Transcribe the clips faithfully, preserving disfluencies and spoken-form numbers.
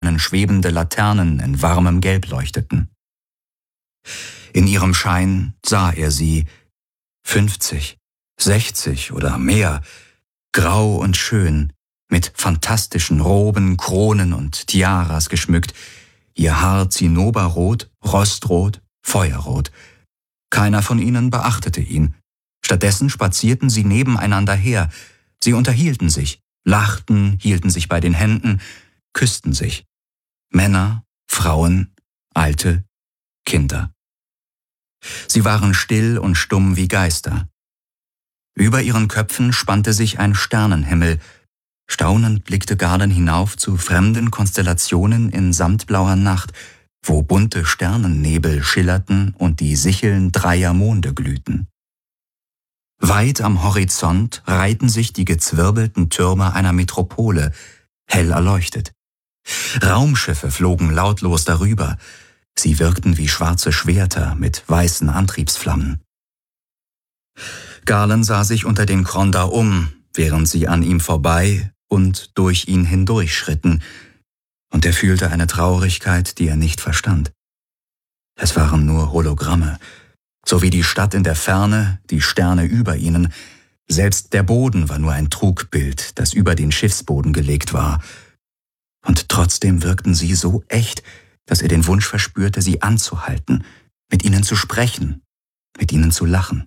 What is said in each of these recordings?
schwebende Laternen in warmem Gelb leuchteten. In ihrem Schein sah er sie, fünfzig, sechzig oder mehr, grau und schön, mit fantastischen Roben, Kronen und Tiaras geschmückt, ihr Haar zinnoberrot, rostrot, feuerrot. Keiner von ihnen beachtete ihn. Stattdessen spazierten sie nebeneinander her. Sie unterhielten sich, lachten, hielten sich bei den Händen, küssten sich. Männer, Frauen, Alte, Kinder. Sie waren still und stumm wie Geister. Über ihren Köpfen spannte sich ein Sternenhimmel. Staunend blickte Galen hinauf zu fremden Konstellationen in samtblauer Nacht, wo bunte Sternennebel schillerten und die Sicheln dreier Monde glühten. Weit am Horizont reihten sich die gezwirbelten Türme einer Metropole, hell erleuchtet. Raumschiffe flogen lautlos darüber. Sie wirkten wie schwarze Schwerter mit weißen Antriebsflammen. Galen sah sich unter den Kronda um, während sie an ihm vorbei und durch ihn hindurchschritten, und er fühlte eine Traurigkeit, die er nicht verstand. Es waren nur Hologramme, so wie die Stadt in der Ferne, die Sterne über ihnen. Selbst der Boden war nur ein Trugbild, das über den Schiffsboden gelegt war. Und trotzdem wirkten sie so echt, dass er den Wunsch verspürte, sie anzuhalten, mit ihnen zu sprechen, mit ihnen zu lachen.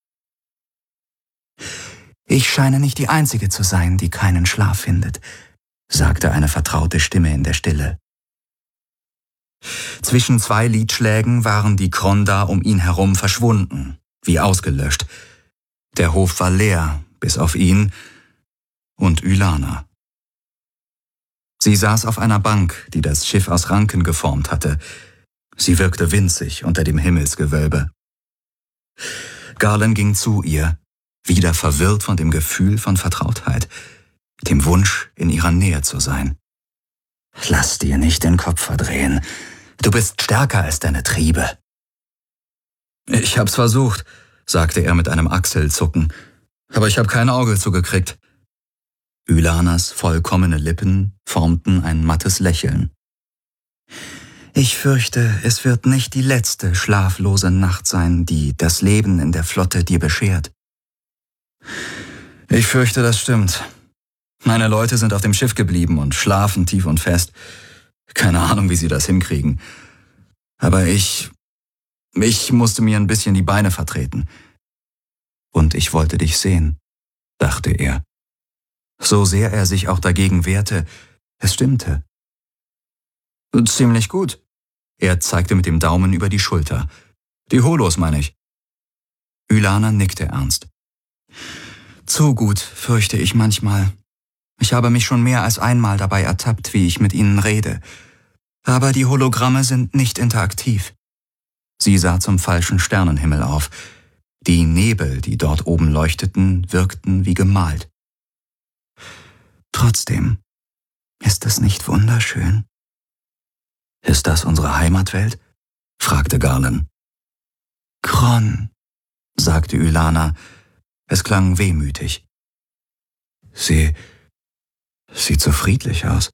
»Ich scheine nicht die Einzige zu sein, die keinen Schlaf findet«, sagte eine vertraute Stimme in der Stille. Zwischen zwei Liedschlägen waren die Kronda um ihn herum verschwunden, wie ausgelöscht. Der Hof war leer, bis auf ihn und Ylana. Sie saß auf einer Bank, die das Schiff aus Ranken geformt hatte. Sie wirkte winzig unter dem Himmelsgewölbe. Galen ging zu ihr, wieder verwirrt von dem Gefühl von Vertrautheit, dem Wunsch, in ihrer Nähe zu sein. »Lass dir nicht den Kopf verdrehen. Du bist stärker als deine Triebe.« »Ich hab's versucht«, sagte er mit einem Achselzucken, »aber ich hab kein Auge zugekriegt.« Ylanas vollkommene Lippen formten ein mattes Lächeln. »Ich fürchte, es wird nicht die letzte schlaflose Nacht sein, die das Leben in der Flotte dir beschert.« »Ich fürchte, das stimmt. Meine Leute sind auf dem Schiff geblieben und schlafen tief und fest. Keine Ahnung, wie sie das hinkriegen. Aber ich... ich musste mir ein bisschen die Beine vertreten. Und ich wollte dich sehen«, dachte er. So sehr er sich auch dagegen wehrte, es stimmte. »Ziemlich gut.« Er zeigte mit dem Daumen über die Schulter. »Die Holos, meine ich.« Ylana nickte ernst. »Zu gut, fürchte ich manchmal. Ich habe mich schon mehr als einmal dabei ertappt, wie ich mit ihnen rede. Aber die Hologramme sind nicht interaktiv.« Sie sah zum falschen Sternenhimmel auf. Die Nebel, die dort oben leuchteten, wirkten wie gemalt. »Trotzdem, ist es nicht wunderschön?« »Ist das unsere Heimatwelt?« fragte Galen. »Kron«, sagte Ylana. Es klang wehmütig. »Sie sieht so friedlich aus.«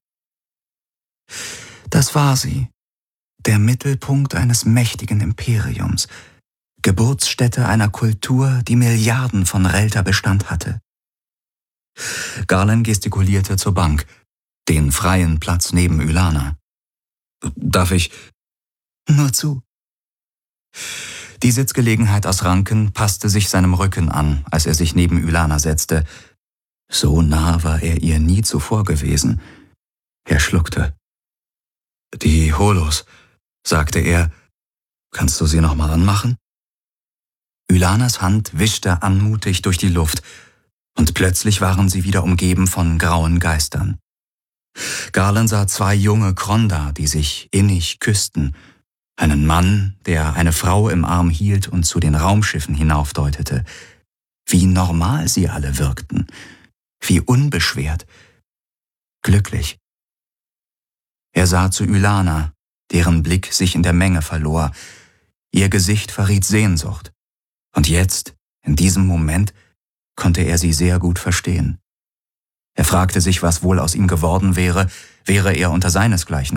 »Das war sie. Der Mittelpunkt eines mächtigen Imperiums. Geburtsstätte einer Kultur, die Milliarden von Relta Bestand hatte.« Galen gestikulierte zur Bank, den freien Platz neben Ylana. »Darf ich?« »Nur zu.« Die Sitzgelegenheit aus Ranken passte sich seinem Rücken an, als er sich neben Ylana setzte. So nah war er ihr nie zuvor gewesen. Er schluckte. »Die Holos«, sagte er. »Kannst du sie noch mal anmachen?« Ylanas Hand wischte anmutig durch die Luft, und plötzlich waren sie wieder umgeben von grauen Geistern. Galen sah zwei junge Kronda, die sich innig küssten, einen Mann, der eine Frau im Arm hielt und zu den Raumschiffen hinaufdeutete. Wie normal sie alle wirkten, wie unbeschwert, glücklich. Er sah zu Ylana, deren Blick sich in der Menge verlor. Ihr Gesicht verriet Sehnsucht. Und jetzt, in diesem Moment, konnte er sie sehr gut verstehen. Er fragte sich, was wohl aus ihm geworden wäre, Wäre er unter seinesgleichen